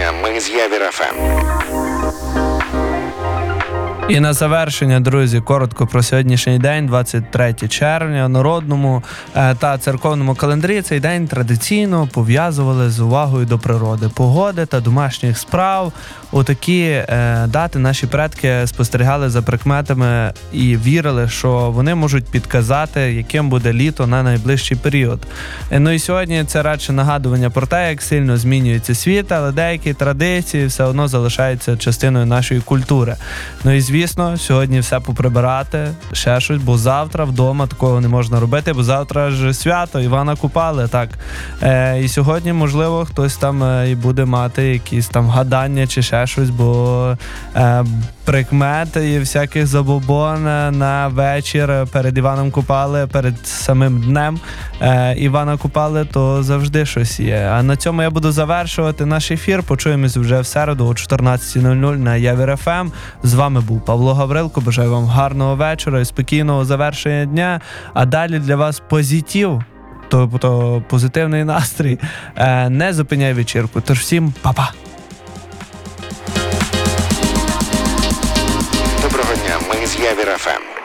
дня, ми з Явір ФМ. І на завершення, друзі, коротко про сьогоднішній день, 23 червня, народному та церковному календарі. Цей день традиційно пов'язували з увагою до природи, погоди та домашніх справ. У такі дати наші предки спостерігали за прикметами і вірили, що вони можуть підказати, яким буде літо на найближчий період. Ну і сьогодні це радше нагадування про те, як сильно змінюється світ, але деякі традиції все одно залишаються частиною нашої культури. Ну і звісно, сьогодні все поприбирати, ще щось, бо завтра вдома такого не можна робити, бо завтра ж свято, Івана Купали, так. І сьогодні, можливо, хтось там і буде мати якісь там гадання чи ще щось, бо прикмети і всяких забобон на вечір перед Іваном Купали, перед самим днем Івана Купали, то завжди щось є. А на цьому я буду завершувати наш ефір. Почуємось вже в середу о 14:00 на Явір ФМ. З вами був Павло Гаврилко. Бажаю вам гарного вечора і спокійного завершення дня. А далі для вас позитив, тобто позитивний настрій. Не зупиняй вечірку. Тож всім па-па! Доброго дня, ми з Явір ФМ.